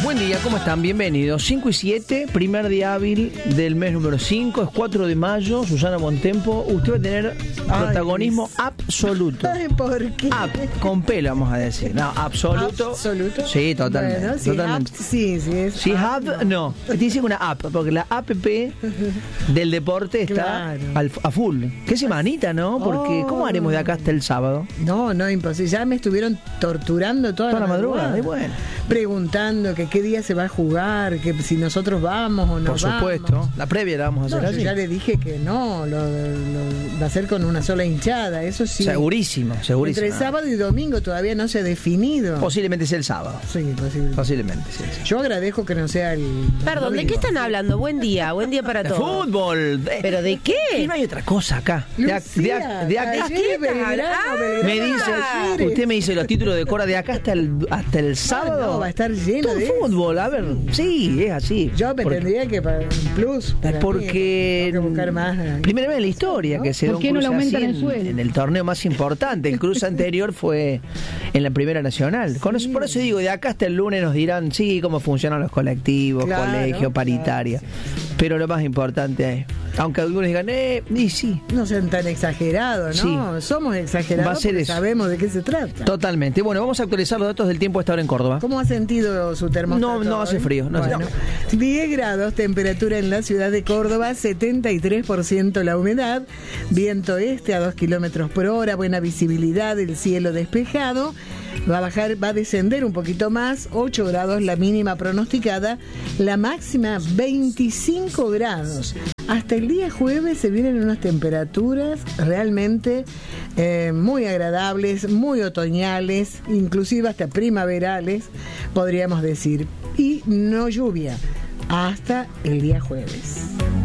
Buen día, ¿cómo están? Bienvenidos. 5 y 7, primer día hábil del mes número 5, es 4 de mayo, Susana Bontempo. Usted va a tener protagonismo absoluto. Ay, ¿por qué? Con pelo, vamos a decir. No, absoluto. ¿Absoluto? Sí, totalmente. Bueno, sí, totalmente. sí. No. Dice una app, porque la app del deporte está a full. Qué semanita, ¿no? Porque ¿cómo haremos de acá hasta el sábado? No, imposible. Ya me estuvieron torturando toda la madrugada. Bueno. Preguntando que qué día se va a jugar, que si nosotros vamos o no vamos. Por supuesto. La previa la vamos a hacer así. Yo ya le dije que no, lo va a ser con una sola hinchada, eso sí. Segurísimo. Entre sábado y domingo todavía no se ha definido. Posiblemente sea el sábado. Sí, posiblemente. Sí. Yo agradezco que no sea el Perdón, domingo. ¿de qué están hablando? Buen día para todos. Fútbol. ¿Pero de qué? Y no hay otra cosa acá. Lucía, me dice, usted me dice los títulos de Cora de acá hasta el sábado. No, va a estar lleno todo de fútbol, a ver, sí, es así. Yo me tendría que para un plus. Porque tengo que buscar más. Primera vez en la historia, ¿no? Que se da un cruce así en el torneo más importante. El cruce anterior fue en la Primera Nacional. Por eso digo, de acá hasta el lunes nos dirán, sí, cómo funcionan los colectivos, colegios, paritaria. Pero lo más importante es, aunque algunos digan, y sí. No sean tan exagerados, ¿no? Sí. Somos exagerados porque sabemos de qué se trata. Totalmente. Bueno, vamos a actualizar los datos del tiempo a esta hora en Córdoba. ¿Cómo ha sentido su termostato? No hace frío. No hace frío. 10 grados, temperatura en la ciudad de Córdoba, 73% la humedad, viento este a 2 kilómetros por hora, buena visibilidad, el cielo despejado. Va a descender un poquito más, 8 grados la mínima pronosticada, la máxima 25 grados. Hasta el día jueves se vienen unas temperaturas realmente muy agradables, muy otoñales, inclusive hasta primaverales, podríamos decir. Y no lluvia hasta el día jueves.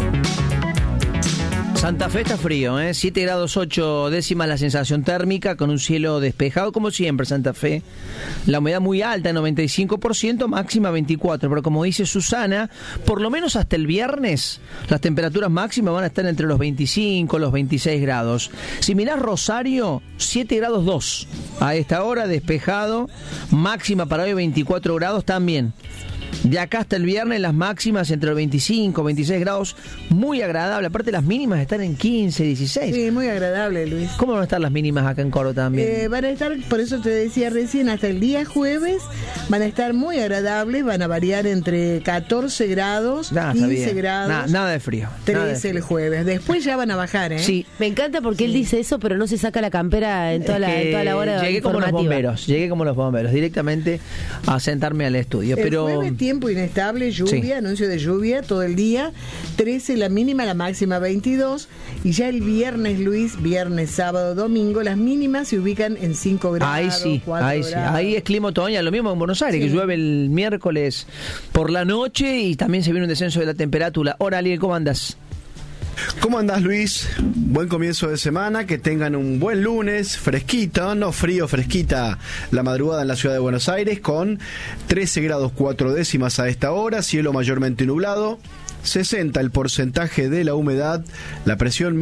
Santa Fe está frío, 7 grados 8 décimas la sensación térmica, con un cielo despejado, como siempre Santa Fe. La humedad muy alta, 95%, máxima 24%. Pero como dice Susana, por lo menos hasta el viernes, las temperaturas máximas van a estar entre los 25, los 26 grados. Si mirás Rosario, 7 grados 2. A esta hora, despejado, máxima para hoy 24 grados también. De acá hasta el viernes las máximas entre los 25, 26 grados, muy agradable. Aparte las mínimas están en 15, 16. Sí, muy agradable, Luis. ¿Cómo van a estar las mínimas acá en Córdoba también? Van a estar, por eso te decía recién, hasta el día jueves van a estar muy agradables, van a variar entre 14 grados, 15 grados. Nada de frío. 13 el jueves. Después ya van a bajar, ¿eh? Sí. Me encanta porque él dice eso, pero no se saca la campera en toda la hora llegué informativa. Llegué como los bomberos, directamente a sentarme al estudio. Pero jueves, tiempo inestable, lluvia, anuncio de lluvia todo el día, 13 la mínima, la máxima 22, y ya el viernes, Luis, viernes, sábado, domingo, las mínimas se ubican en 5 grados, ahí sí, 4 ahí grados. Sí, ahí es clima otoñal, lo mismo en Buenos Aires, que llueve el miércoles por la noche y también se viene un descenso de la temperatura. Hola, Ali, ¿cómo andas? ¿Cómo andás, Luis? Buen comienzo de semana, que tengan un buen lunes, fresquito, no frío, fresquita la madrugada en la ciudad de Buenos Aires, con 13 grados 4 décimas a esta hora, cielo mayormente nublado, 60 el porcentaje de la humedad, la presión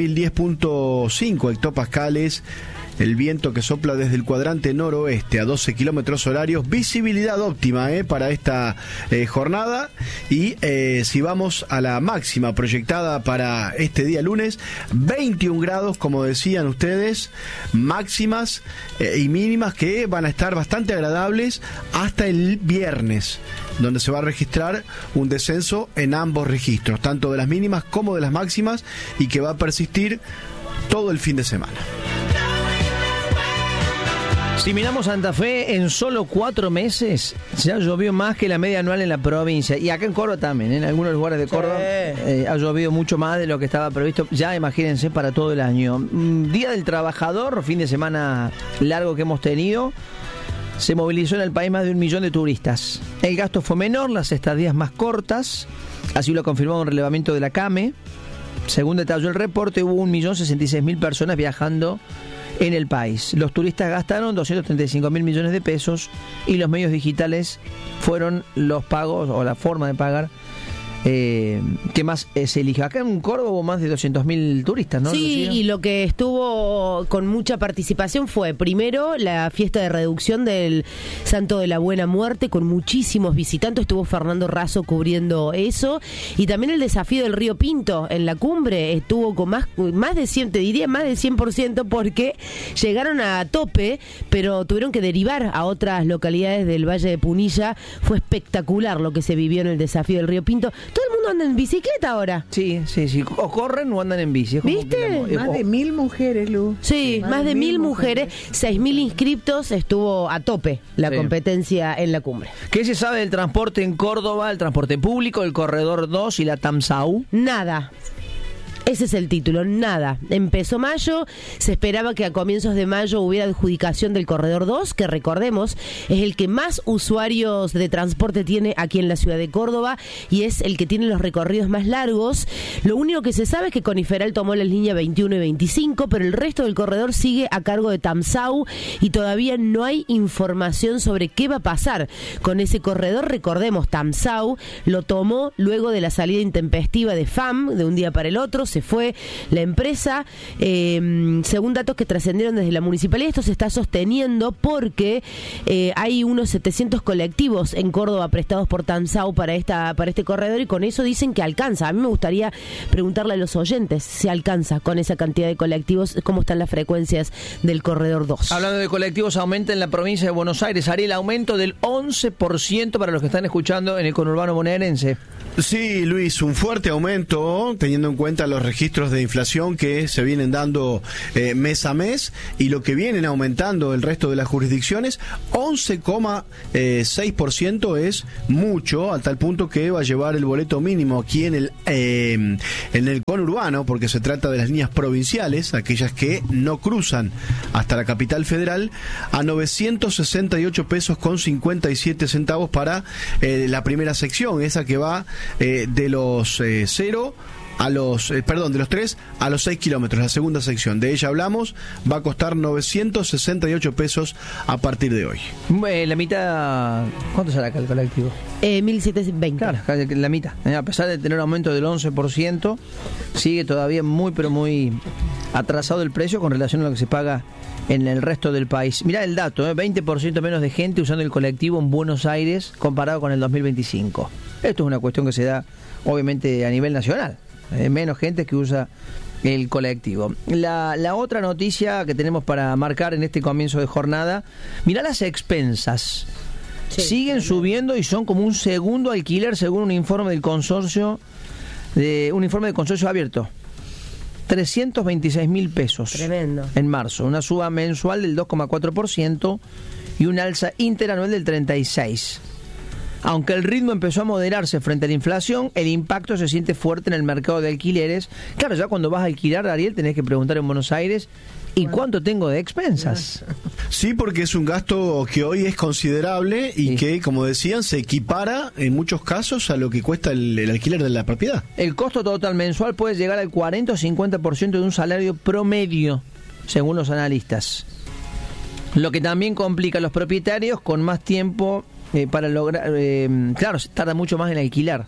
1010.5 hectopascales, el viento que sopla desde el cuadrante noroeste a 12 kilómetros horarios, visibilidad óptima para esta jornada. Y si vamos a la máxima proyectada para este día lunes, 21 grados, como decían ustedes, máximas y mínimas que van a estar bastante agradables hasta el viernes, donde se va a registrar un descenso en ambos registros, tanto de las mínimas como de las máximas, y que va a persistir todo el fin de semana. Si miramos Santa Fe, en solo 4 meses ya llovió más que la media anual en la provincia. Y acá en Córdoba también, en algunos lugares de Córdoba ha llovido mucho más de lo que estaba previsto. Ya imagínense para todo el año. Día del Trabajador, fin de semana largo que hemos tenido. Se movilizó en el país más de 1 millón de turistas. El gasto fue menor, las estadías más cortas. Así lo confirmó un relevamiento de la CAME. Según detalló el reporte, hubo 1.066.000 personas viajando en el país. Los turistas gastaron 235.000 millones de pesos y los medios digitales fueron los pagos o la forma de pagar ¿Qué más se eligió? Acá en Córdoba hubo más de 200.000 turistas, ¿no? Sí, Lucía. y lo que estuvo con mucha participación fue, primero, la fiesta de reducción del Santo de la Buena Muerte, con muchísimos visitantes. Estuvo Fernando Razo cubriendo eso. Y también el desafío del Río Pinto en la cumbre estuvo con más de 100, te diría más del 100%, porque llegaron a tope, pero tuvieron que derivar a otras localidades del Valle de Punilla. Fue espectacular lo que se vivió en el desafío del Río Pinto. Todo el mundo anda en bicicleta ahora. Sí. O corren o andan en bici. Es como ¿Viste? que Más de 1.000 mujeres, Lu. Sí, más de 1.000 mujeres, 6.000 inscriptos, estuvo a tope la Sí. competencia en la cumbre. ¿Qué se sabe del transporte en Córdoba, el transporte público, el Corredor 2 y la TAMSAU? Nada. Ese es el título, nada. Empezó mayo, se esperaba que a comienzos de mayo hubiera adjudicación del Corredor 2, que recordemos es el que más usuarios de transporte tiene aquí en la ciudad de Córdoba y es el que tiene los recorridos más largos. Lo único que se sabe es que Coniferal tomó las líneas 21 y 25, pero el resto del corredor sigue a cargo de TAMSAU y todavía no hay información sobre qué va a pasar con ese corredor. Recordemos, TAMSAU lo tomó luego de la salida intempestiva de FAM de un día para el otro. Se fue la empresa, según datos que trascendieron desde la municipalidad. Esto se está sosteniendo porque hay unos 700 colectivos en Córdoba prestados por TAMSAU para este corredor, y con eso dicen que alcanza. A mí me gustaría preguntarle a los oyentes si alcanza con esa cantidad de colectivos, cómo están las frecuencias del Corredor 2. Hablando de colectivos, aumenta en la provincia de Buenos Aires. Haría el aumento del 11% para los que están escuchando en el conurbano bonaerense. Sí, Luis, un fuerte aumento teniendo en cuenta los registros de inflación que se vienen dando mes a mes y lo que vienen aumentando el resto de las jurisdicciones. 11,6% es mucho, a tal punto que va a llevar el boleto mínimo aquí en el conurbano, porque se trata de las líneas provinciales, aquellas que no cruzan hasta la capital federal, a 968 pesos con 57 centavos para la primera sección, esa que va de los 0 a los, de los 3 a los 6 kilómetros, la segunda sección. De ella hablamos, va a costar 968 pesos a partir de hoy. La mitad, ¿cuánto será acá el colectivo? 1.720. Claro, casi la mitad. A pesar de tener un aumento del 11%, sigue todavía pero muy atrasado el precio con relación a lo que se paga en el resto del país. Mirá el dato, 20% menos de gente usando el colectivo en Buenos Aires comparado con el 2025. Esto es una cuestión que se da obviamente a nivel nacional. Menos gente que usa el colectivo. La otra noticia que tenemos para marcar en este comienzo de jornada, mirá las expensas. Sí, siguen subiendo y son como un segundo alquiler según un informe del consorcio, un informe del consorcio abierto. 326.000 pesos. Tremendo. En marzo, una suba mensual del 2,4% y un alza interanual del 36%. Aunque el ritmo empezó a moderarse frente a la inflación, el impacto se siente fuerte en el mercado de alquileres. Claro, ya cuando vas a alquilar, Ariel, tenés que preguntar en Buenos Aires, ¿y cuánto tengo de expensas? Sí, porque es un gasto que hoy es considerable y que, como decían, se equipara en muchos casos a lo que cuesta el alquiler de la propiedad. El costo total mensual puede llegar al 40 o 50% de un salario promedio, según los analistas. Lo que también complica a los propietarios con más tiempo para lograr... claro, se tarda mucho más en alquilar.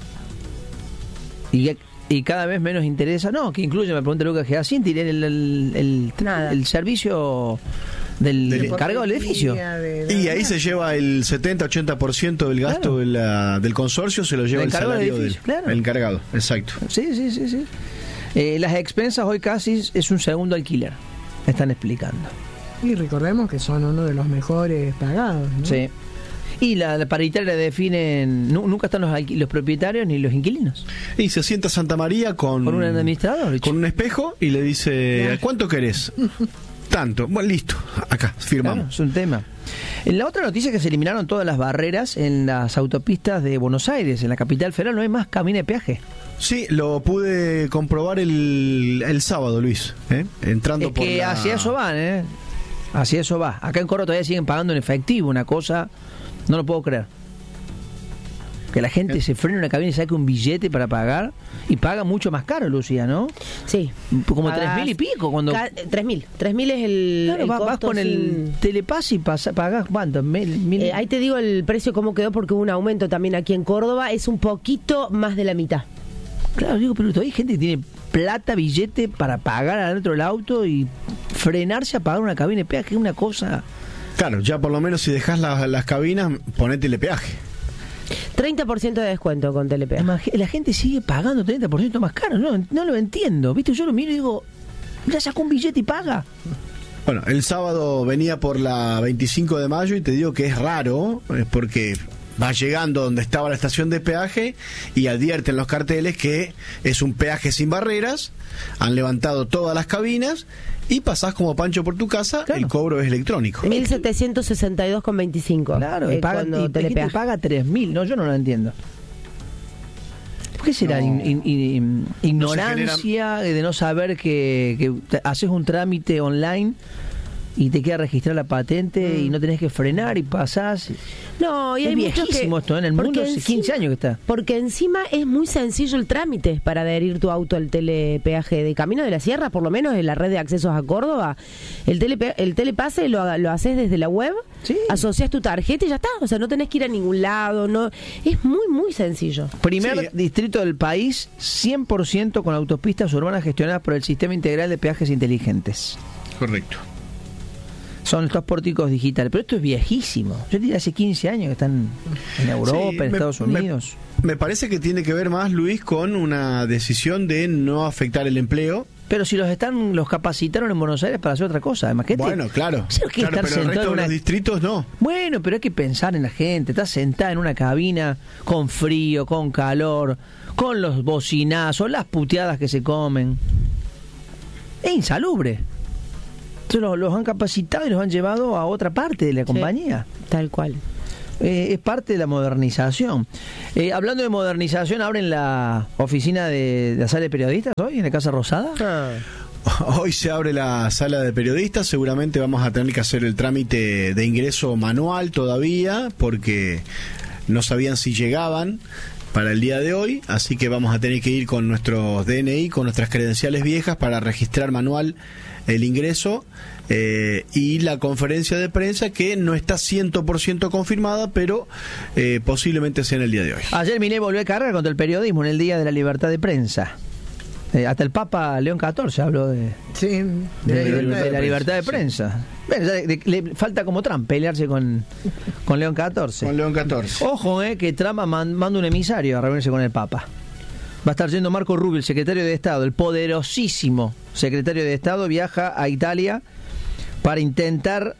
Y cada vez menos interesa. No, que incluye, me pregunta Lucas Giacinti, el servicio del encargado del edificio. Y ahí se lleva el 70-80% del gasto del consorcio, se lo lleva el salario del encargado. Exacto. Sí. Las expensas hoy casi es un segundo alquiler, están explicando. Y recordemos que son uno de los mejores pagados, ¿no? Sí. Y la paritaria la definen, nunca están los propietarios ni los inquilinos. Y se sienta Santa María con un administrador, con un espejo y le dice, ¿cuánto querés? Tanto. Bueno, listo, acá, firmamos. Claro, es un tema. En la otra noticia es que se eliminaron todas las barreras en las autopistas de Buenos Aires, en la capital federal no hay más cabina de peaje. Sí, lo pude comprobar el sábado, Luis, entrando por que hacia eso van, hacia eso va. Acá en Córdoba todavía siguen pagando en efectivo, una cosa... No lo puedo creer. Que la gente se frena en una cabina y saque un billete para pagar y paga mucho más caro, Lucía, ¿no? Sí. Como 3.000 y pico. Cuando 3.000. 3.000 es el. Claro, el vas costo con el Telepass y pagás ¿cuánto? Ahí te digo el precio cómo quedó, porque hubo un aumento también aquí en Córdoba. Es un poquito más de la mitad. Claro, digo, pero todavía hay gente que tiene plata, billete para pagar adentro del auto y frenarse a pagar una cabina de peaje, que es una cosa. Claro, ya por lo menos si dejas las cabinas, ponete peaje. 30% de descuento con Telepeaje. La gente sigue pagando 30% más caro. No lo entiendo. ¿Viste? Yo lo miro y digo, ya sacó un billete y paga. Bueno, el sábado venía por la 25 de mayo y te digo que es raro, porque vas llegando donde estaba la estación de peaje y advierten los carteles que es un peaje sin barreras, han levantado todas las cabinas y pasás como Pancho por tu casa, claro. El cobro es electrónico. 1.762,25. Claro, y paga 3.000, no, yo no lo entiendo. ¿Por qué será ignorancia de no saber que haces un trámite online y te queda registrar la patente y no tenés que frenar y pasás? No, y es hay viejísimo esto, en el mundo hace 15 años que está. Porque encima es muy sencillo el trámite para adherir tu auto al telepeaje de Camino de la Sierra, por lo menos en la red de accesos a Córdoba. El telepase lo haces desde la web, sí. Asocias tu tarjeta y ya está. O sea, no tenés que ir a ningún lado, no, es muy, muy sencillo. Primer distrito del país 100% con autopistas urbanas gestionadas por el Sistema Integral de Peajes Inteligentes. Correcto. Son estos pórticos digitales, pero esto es viejísimo. Yo diría hace 15 años que están en Europa, en Estados Unidos. Me parece que tiene que ver más, Luis, con una decisión de no afectar el empleo. Pero si los capacitaron en Buenos Aires para hacer otra cosa, además que bueno, claro, pero el resto de los distritos no. Bueno, pero hay que pensar en la gente. Estás sentada en una cabina con frío, con calor, con los bocinazos, las puteadas que se comen. Es insalubre. Los han capacitado y los han llevado a otra parte de la compañía. Tal cual. Es parte de la modernización. Hablando de modernización, abren la oficina de la sala de periodistas hoy en la Casa Rosada. Hoy se abre la sala de periodistas. Seguramente vamos a tener que hacer el trámite de ingreso manual todavía, porque no sabían si llegaban para el día de hoy, así que vamos a tener que ir con nuestros DNI, con nuestras credenciales viejas para registrar manual el ingreso y la conferencia de prensa, que no está 100% confirmada, pero posiblemente sea en el día de hoy. Ayer Milei volvió a cargar contra el periodismo en el Día de la Libertad de Prensa. Hasta el Papa León XIV habló de la libertad de prensa. Bueno, le falta como Trump pelearse con León XIV. Con León XIV. Ojo, que Trump manda un emisario a reunirse con el Papa. Va a estar yendo Marco Rubio, el secretario de Estado, el poderosísimo secretario de Estado, viaja a Italia para intentar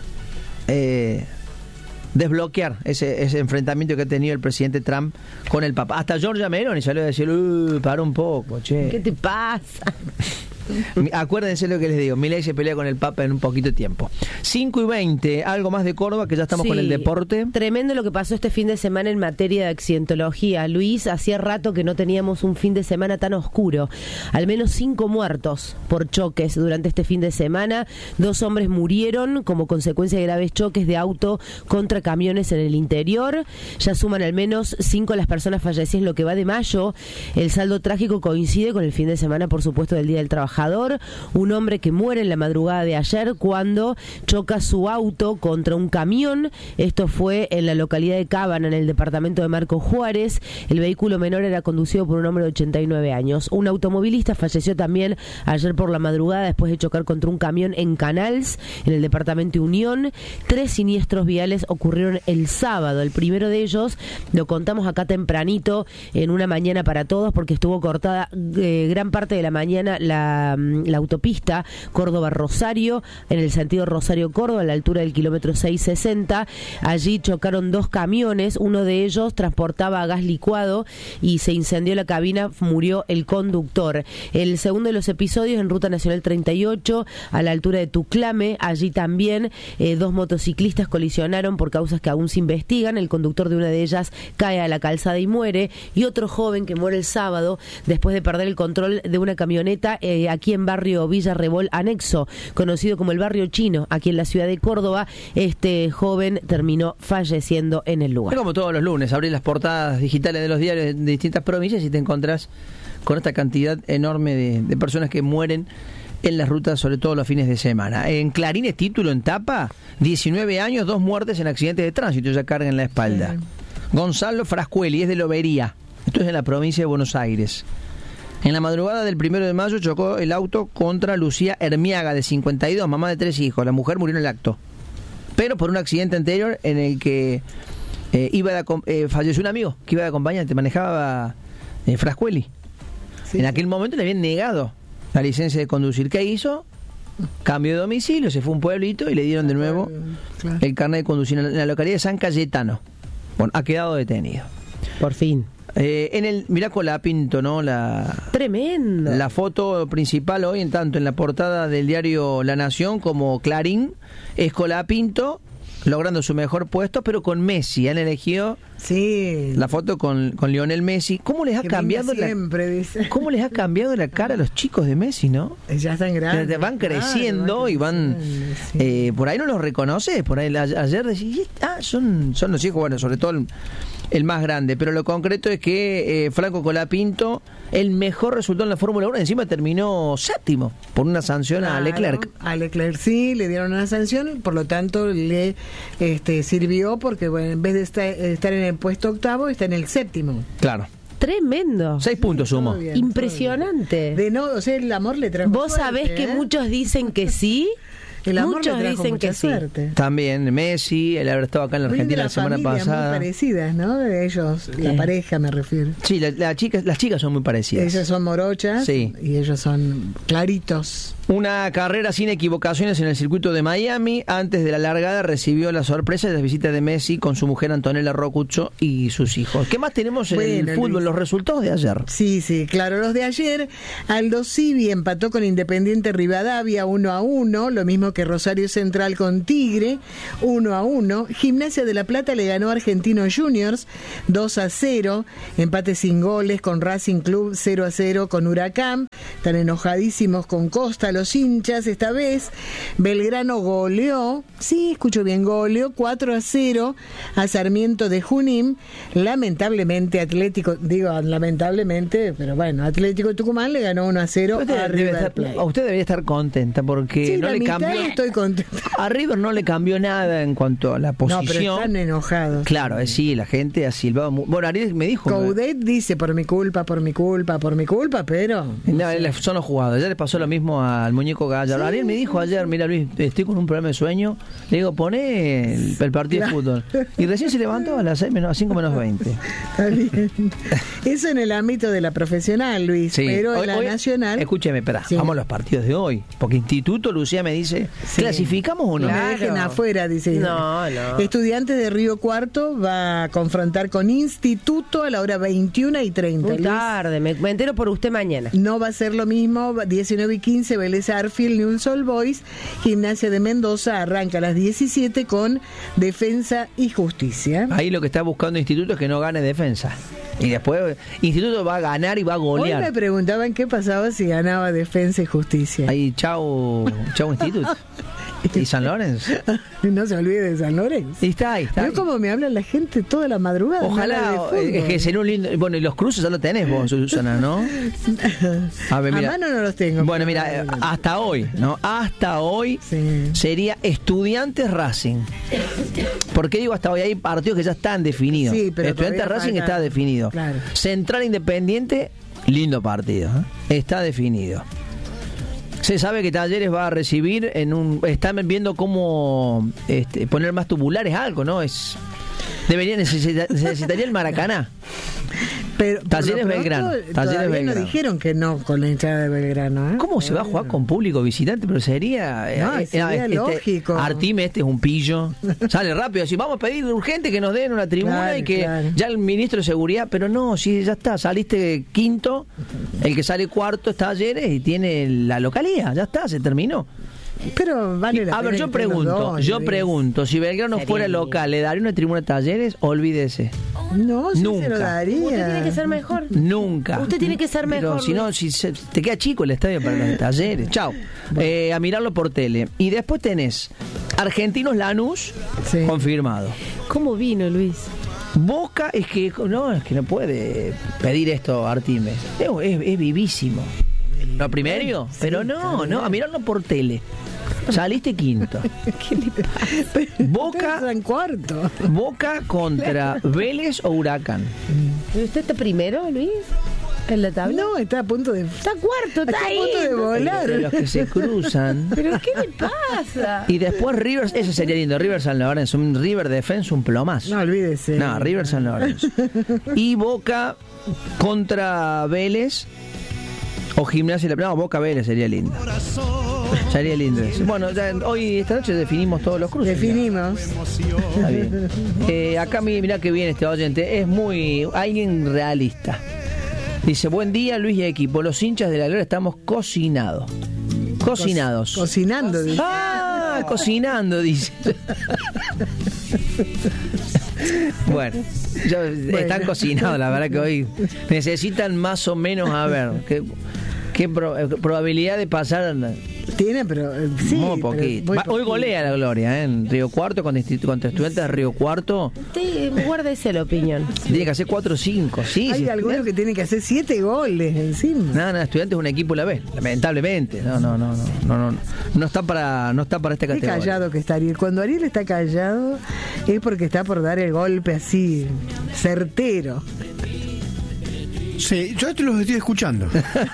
desbloquear ese enfrentamiento que ha tenido el presidente Trump con el Papa. Hasta Giorgia Meloni salió a decir, para un poco, che. ¿Qué te pasa? Acuérdense lo que les digo, Milei se pelea con el Papa en un poquito de tiempo. 5:20, algo más de Córdoba, que ya estamos con el deporte. Tremendo lo que pasó este fin de semana en materia de accidentología. Luis, hacía rato que no teníamos un fin de semana tan oscuro. Al menos 5 muertos por choques durante este fin de semana. 2 hombres murieron como consecuencia de graves choques de auto contra camiones en el interior. Ya suman al menos 5 las personas fallecidas en lo que va de mayo. El saldo trágico coincide con el fin de semana, por supuesto, del Día del Trabajador. Un hombre que muere en la madrugada de ayer cuando choca su auto contra un camión. Esto fue en la localidad de Cábana, en el departamento de Marcos Juárez. El vehículo menor era conducido por un hombre de 89 años. Un automovilista falleció también ayer por la madrugada después de chocar contra un camión en Canals, en el departamento de Unión. 3 siniestros viales ocurrieron el sábado. El primero de ellos lo contamos acá tempranito, en una mañana para todos, porque estuvo cortada gran parte de la mañana la autopista Córdoba-Rosario, en el sentido Rosario-Córdoba, a la altura del kilómetro 660. Allí chocaron 2 camiones, uno de ellos transportaba gas licuado y se incendió la cabina, murió el conductor. El segundo de los episodios en Ruta Nacional 38, a la altura de Tuclame, allí también 2 motociclistas colisionaron por causas que aún se investigan. El conductor de una de ellas cae a la calzada y muere, y otro joven que muere el sábado después de perder el control de una camioneta aquí en barrio Villa Rebol Anexo, conocido como el barrio chino, aquí en la ciudad de Córdoba. Este joven terminó falleciendo en el lugar. Es como todos los lunes, abrís las portadas digitales de los diarios de distintas provincias y te encontrás con esta cantidad enorme de personas que mueren en las rutas, sobre todo los fines de semana. En Clarín es título en tapa: 19 años, 2 muertes en accidentes de tránsito, ya carga en la espalda. Sí. Gonzalo Frascueli, es de Lobería, esto es en la provincia de Buenos Aires. En la madrugada del 1 de mayo chocó el auto contra Lucía Hermiaga, de 52, mamá de 3 hijos. La mujer murió en el acto, pero por un accidente anterior en el que falleció un amigo que iba de acompañante, manejaba Frascueli. Sí, en aquel momento le habían negado la licencia de conducir. ¿Qué hizo? Cambio de domicilio, se fue a un pueblito y le dieron de nuevo el carnet de conducir en la localidad de San Cayetano. Bueno, ha quedado detenido. Por fin. Mirá Colapinto, ¿no? Tremendo. La foto principal hoy, en tanto en la portada del diario La Nación como Clarín, es Colapinto logrando su mejor puesto, pero con Messi. Han elegido la foto con Lionel Messi. ¿Cómo les ha cambiado ¿Cómo les ha cambiado la cara a los chicos de Messi, no? Ya están grandes. Van creciendo y van... por ahí no los reconoces. Por ahí ayer decís, son los hijos, bueno, sobre todo el más grande, pero lo concreto es que Franco Colapinto, el mejor resultado en la Fórmula 1, encima terminó séptimo por una sanción a Leclerc. A Leclerc sí, le dieron una sanción, por lo tanto le sirvió porque bueno, en vez de estar en el puesto octavo, está en el séptimo. Claro. Tremendo. 6 puntos sumó. Impresionante. O sea, el amor le trajo Vos suerte, sabés que muchos dicen que sí. El amor muchos le dicen que suerte. Sí. También Messi, el haber estado acá en la Argentina la semana pasada. Muy parecidas, ¿no? De ellos, la pareja me refiero. Sí, las chicas son muy parecidas. Ellas son morochas y ellos son claritos. Una carrera sin equivocaciones en el circuito de Miami. Antes de la largada recibió la sorpresa de la visita de Messi con su mujer Antonella Rocuccio y sus hijos. ¿Qué más tenemos en el fútbol? Luis, los resultados de ayer. Sí, claro, los de ayer. Aldo Civi empató con Independiente Rivadavia 1-1, lo mismo que Rosario Central con Tigre 1-1. Gimnasia de La Plata le ganó a Argentinos Juniors 2-0. Empate sin goles con Racing Club 0-0 con Huracán. Están enojadísimos con Costa los hinchas esta vez. Belgrano goleó, goleó 4-0 a Sarmiento de Junín. Lamentablemente Atlético Tucumán le ganó 1-0 a River Plate. Usted debería estar contenta porque no le cambió. Estoy contenta. A River no le cambió nada en cuanto a la posición. No, pero están enojados. Claro, sí, la gente ha silbado. Bueno, Ariel me dijo. Coudet dice por mi culpa, pero son los jugadores. Ya le pasó lo mismo al muñeco Gallardo. Ariel me dijo ayer, mira Luis, estoy con un problema de sueño. Le digo, poné el partido de fútbol. Y recién se levantó a las 5 menos 20. Está bien. Eso en el ámbito de la profesional, Luis. Pero en la nacional. Escúcheme, vamos a los partidos de hoy. Porque Instituto, Lucía me dice, ¿clasificamos o no? Claro. Me dejen afuera, dice. No. Estudiantes de Río Cuarto va a confrontar con Instituto a la hora 21:30. Muy tarde, me entero por usted mañana. No va a ser lo mismo, 19:15 Vélez Arfield, Newell's Old Boys. Gimnasia de Mendoza arranca a las 17 con Defensa y Justicia. Ahí lo que está buscando Instituto es que no gane Defensa. Y después Instituto va a ganar y va a golear. Hoy me preguntaban qué pasaba si ganaba Defensa y Justicia. Ahí, chau Instituto. ¿Y San Lorenzo? No se olvide de San Lorenzo. Y está ahí. ¿Veo cómo me habla la gente toda la madrugada? Ojalá, es que sería un lindo... Bueno, y los cruces ya lo tenés vos, Susana, ¿no? A mano no los tengo. Bueno, mira, hasta hoy, ¿no? Hasta hoy sería Estudiantes Racing. ¿Por qué digo hasta hoy? Hay partidos que ya están definidos. Sí, pero Estudiantes Racing está definido. Claro. Central Independiente, lindo partido, está definido. Se sabe que Talleres va a recibir están viendo cómo poner más tubulares algo, ¿no? Necesitaría el Maracaná. Pero Talleres Belgrano. No dijeron que no con la hinchada de Belgrano. ¿Cómo se va a jugar con público visitante? Pero sería lógico. Artime es un pillo. Sale rápido, así vamos a pedir urgente que nos den una tribuna y que ya el ministro de Seguridad, pero no, si ya está, saliste quinto, el que sale cuarto es Talleres y tiene la localía, ya está, se terminó. Pero vale la pena. A ver, yo pregunto, si Belgrano fuera local, ¿le daría una tribuna a Talleres? Olvídese. No, sí Nunca. se lo daría. Usted tiene que ser mejor. Nunca. Usted tiene que ser mejor. Pero si no, te queda chico el estadio para los talleres. Chao. A mirarlo por tele. Y después tenés Argentinos Lanús, Sí. confirmado. ¿Cómo vino, Luis? Boca es que no puede pedir esto Artimes. Es vivísimo. ¿Lo primero? Pero no, a mirarlo por tele. Saliste quinto. ¿Qué le pasa? Boca, Está en cuarto. Boca contra Vélez o Huracán. ¿Usted está primero, Luis? ¿En la tabla? No, está a punto de... Está cuarto, está Está a ahí. punto de volar. Entre los que se cruzan. ¿Pero qué le pasa? Y después River, eso sería lindo. River San Lorenzo, un River Defense, un plomazo. No, olvídese. No, River San Lorenzo. Y Boca contra Vélez o Gimnasia. No, Boca Vélez sería lindo. Sería lindo eso. Bueno, ya hoy, esta noche definimos todos los cruces. Definimos. Ya. Está bien. Acá mirá que viene este oyente. Es muy alguien realista. Dice, buen día Luis y equipo. Los hinchas de la Gloria estamos cocinados. Cocinados. Cocinando, dice. Cocinando, dice. Bueno, están cocinados, la verdad que hoy necesitan más o menos, a ver, qué probabilidad de pasar. Tiene, pero sí. Muy poquito. Hoy golea la Gloria, en Río Cuarto, contra Estudiantes de Río Cuarto. Usted guárdese la opinión. Tiene que hacer 4 o 5. Sí, Hay sí, algunos que tienen que hacer 7 goles encima. No, Estudiantes es un equipo la vez, lamentablemente. No está para esta Qué categoría. callado que está Ariel. Cuando Ariel está callado es porque está por dar el golpe así, certero. Sí, yo los estoy escuchando.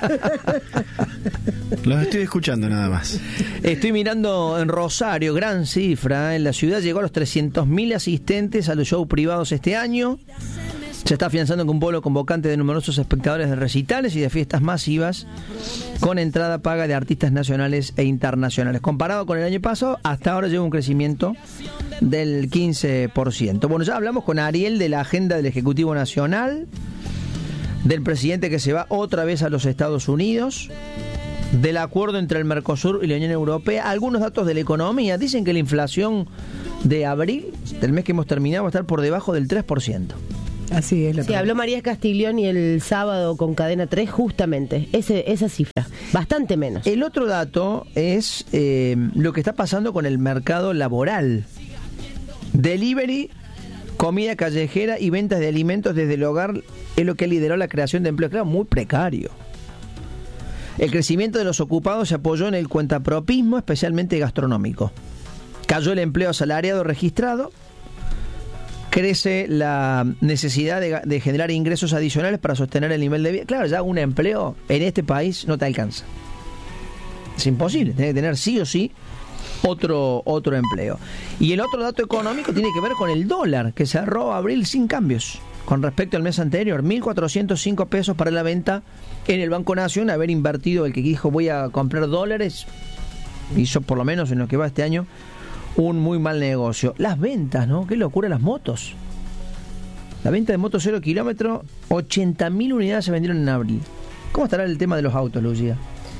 Los estoy escuchando nada más. Estoy mirando en Rosario, gran cifra. En la ciudad llegó a los 300.000 asistentes a los shows privados este año. Se está afianzando con un pueblo convocante de numerosos espectadores de recitales y de fiestas masivas con entrada paga de artistas nacionales e internacionales. Comparado con el año pasado, hasta ahora lleva un crecimiento del 15%. Bueno, ya hablamos con Ariel de la agenda del Ejecutivo Nacional, del presidente que se va otra vez a los Estados Unidos, del acuerdo entre el Mercosur y la Unión Europea, algunos datos de la economía. Dicen que la inflación de abril, del mes que hemos terminado, va a estar por debajo del 3%. Así es la Sí, habló María Castiglioni el sábado con Cadena 3, justamente, esa cifra, bastante menos. El otro dato es lo que está pasando con el mercado laboral. Delivery, comida callejera y ventas de alimentos desde el hogar es lo que lideró la creación de empleo. Claro, muy precario. El crecimiento de los ocupados se apoyó en el cuentapropismo, especialmente gastronómico. Cayó el empleo asalariado registrado. Crece la necesidad de generar ingresos adicionales para sostener el nivel de vida. Claro, ya un empleo en este país no te alcanza. Es imposible, tienes que tener sí o sí otro empleo. Y el otro dato económico tiene que ver con el dólar, que cerró abril sin cambios con respecto al mes anterior. 1.405 pesos para la venta en el Banco Nación. Haber invertido, el que dijo voy a comprar dólares, hizo por lo menos en lo que va este año un muy mal negocio. Las ventas, ¿no? Qué locura las motos. La venta de motos 0 kilómetros, 80.000 unidades se vendieron en abril. ¿Cómo estará el tema de los autos, Lucía?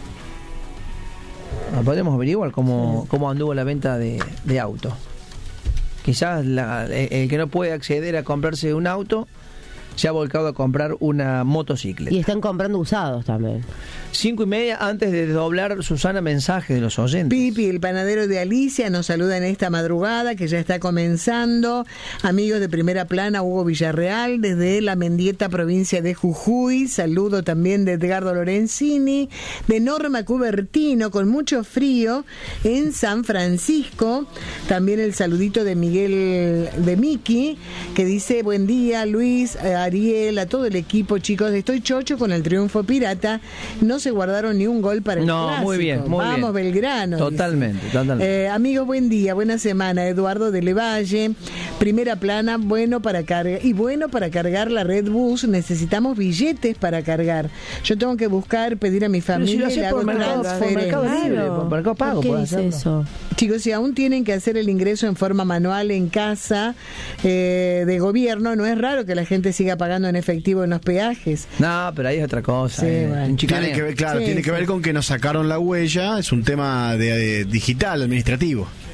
Podemos averiguar cómo anduvo la venta de autos. Quizás el que no puede acceder a comprarse un auto se ha volcado a comprar una motocicleta. Y están comprando usados también. 5:30 antes de doblar, Susana, mensaje de los oyentes. Pipi, el panadero de Alicia, nos saluda en esta madrugada que ya está comenzando. Amigos de Primera Plana, Hugo Villarreal, desde La Mendieta, provincia de Jujuy. Saludo también de Edgardo Lorenzini, de Norma Cubertino, con mucho frío en San Francisco. También el saludito de Miguel de Miki, que dice, buen día Luis, Ariel, a todo el equipo, chicos, estoy chocho con el triunfo pirata. No se guardaron ni un gol para el clásico. Muy bien, muy Vamos, bien. Belgrano. Totalmente. Amigos, buen día, buena semana. Eduardo de Levalle, Primera Plana, bueno para cargar y bueno para cargar la Red Bus. Necesitamos billetes para cargar. Yo tengo que buscar, pedir a mi familia. Pero si lo haces por Mercado Libre, por Mercado Pago. ¿Qué es eso? Chicos, si aún tienen que hacer el ingreso en forma manual en casa de gobierno, no es raro que la gente siga pagando en efectivo en los peajes. No, pero ahí es otra cosa. Sí, bueno. Tiene que ver, tiene que ver con que nos sacaron la huella. Es un tema de digital, administrativo.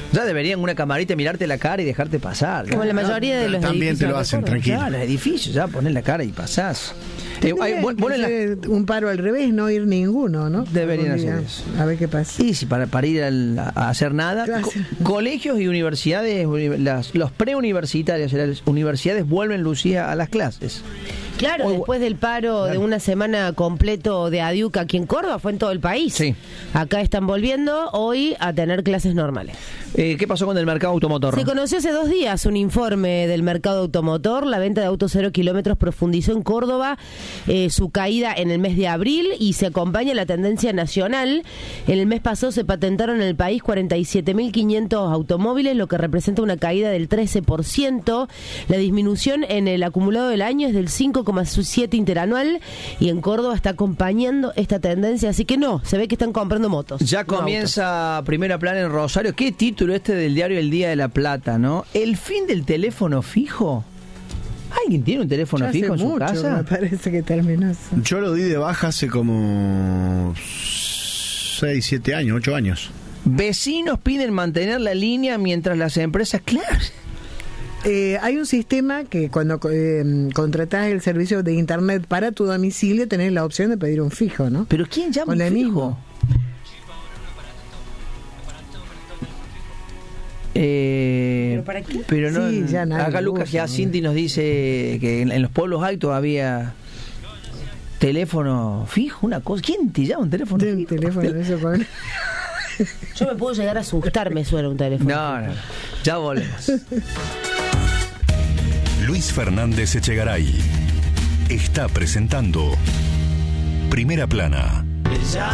Ya deberían una camarita mirarte la cara y dejarte pasar. Como la mayoría de los también te lo hacen, tranquilo. Ya, los edificios, ya poner la cara y pasás. Un paro al revés, no ir ninguno, ¿no? Deberían hacer eso. A ver qué pasa. Sí, sí, para ir a hacer nada. Colegios y universidades, los preuniversitarios, las universidades vuelven, Lucía, a las clases. Claro, después del paro de una semana completo de ADIUC aquí en Córdoba, fue en todo el país. Sí. Acá están volviendo hoy a tener clases normales. ¿Qué pasó con el mercado automotor? Se conoció hace 2 días un informe del mercado automotor. La venta de autos 0 kilómetros profundizó en Córdoba su caída en el mes de abril y se acompaña la tendencia nacional. En el mes pasado se patentaron en el país 47.500 automóviles, lo que representa una caída del 13%. La disminución en el acumulado del año es del 5,7 interanual y en Córdoba está acompañando esta tendencia, así que no, se ve que están comprando motos. Ya comienza autos. Primera Plana en Rosario. ¿Qué título del diario El Día de la Plata, ¿no? El fin del teléfono fijo. ¿Alguien tiene un teléfono fijo en su casa? Me parece que terminó eso. Yo lo di de baja hace como 6, 7 años, 8 años. Vecinos piden mantener la línea mientras las empresas... Claro. Hay un sistema que cuando contratás el servicio de internet para tu domicilio tenés la opción de pedir un fijo, ¿no? ¿Pero quién llama un fijo? ¿Pero para qué? Pero no, sí, ya nada, acá Lucas Giacinti nos dice que en los pueblos hay todavía teléfono fijo, una cosa. ¿Quién te llama un teléfono fijo? Yo me puedo llegar a asustar, me suena un teléfono. No, ya volvemos. Luis Fernández Echegaray está presentando Primera Plana.